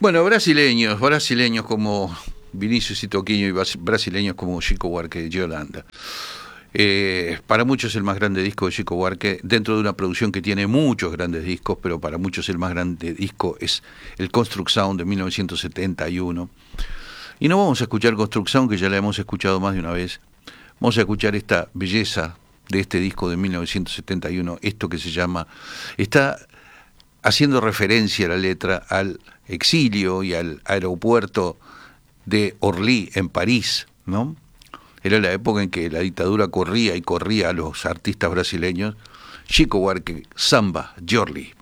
Bueno, brasileños como Vinicius y Toquinho y brasileños como Chico Buarque de Yolanda. Para muchos el más grande disco de Chico Buarque, dentro de una producción que tiene muchos grandes discos, pero para muchos el más grande disco es el Construct Sound de 1971. Y no vamos a escuchar Construct Sound, que ya la hemos escuchado más de una vez. Vamos a escuchar esta belleza de este disco de 1971, esto que se llama, está haciendo referencia a la letra al exilio y al aeropuerto de Orly en París, ¿no? Era la época en que la dictadura corría y corría a los artistas brasileños. Chico Buarque, Samba de Orly.